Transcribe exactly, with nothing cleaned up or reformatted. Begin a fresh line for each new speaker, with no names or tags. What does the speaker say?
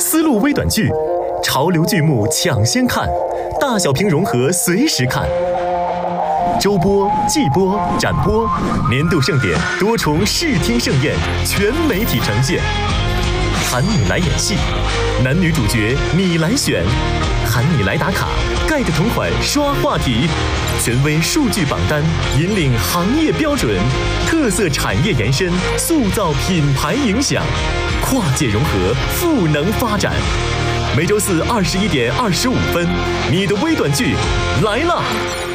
丝路微短剧，潮流剧目抢先看，大小屏融合随时看。周播、季播、展播，年度盛典多重视听盛宴，全媒体呈现。喊你来演戏，男女主角你来选，喊你来打卡，盖的同款刷话题，权威数据榜单引领行业标准，特色产业延伸塑造品牌影响，跨界融合赋能发展。每周四二十一点二十五分，你的微短剧来了。